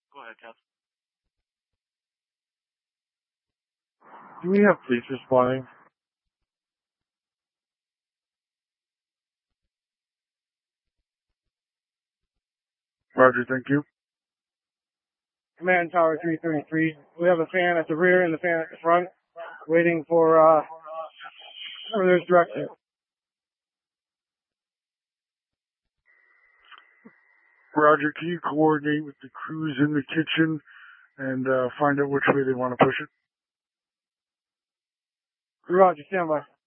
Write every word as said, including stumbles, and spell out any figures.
Go ahead, Kev. Do we have police responding? Roger, thank you. Command Tower three thirty-three. We have a fan at the rear and the fan at the front, waiting for uh, further direction. Roger, can you coordinate with the crews in the kitchen and uh, find out which way they want to push it? Roger, stand by.